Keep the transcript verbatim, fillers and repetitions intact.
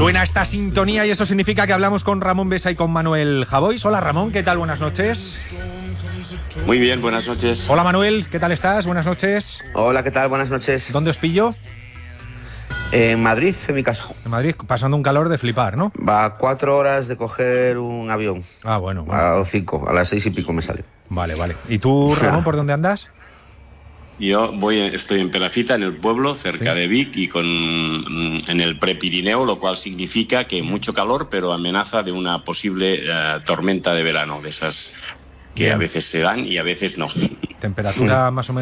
Suena esta sintonía y eso significa que hablamos con Ramón Besa y con Manuel Javois. Hola Ramón, ¿qué tal? Buenas noches. Muy bien, buenas noches. Hola Manuel, ¿qué tal estás? Buenas noches. Hola, ¿qué tal? Buenas noches. ¿Dónde os pillo? En Madrid, en mi caso. En Madrid, pasando un calor de flipar, ¿no? Va a cuatro horas de coger un avión. Ah, bueno. bueno. A cinco, a las seis y pico me sale. Vale, vale. ¿Y tú, Ramón, por dónde andas? Yo voy, estoy en Perafita, en el pueblo, cerca ¿Sí? de Vic, y con en el Prepirineo, lo cual significa que mucho calor, pero amenaza de una posible uh, tormenta de verano, de esas que Bien. a veces se dan y a veces no. Temperatura más o menos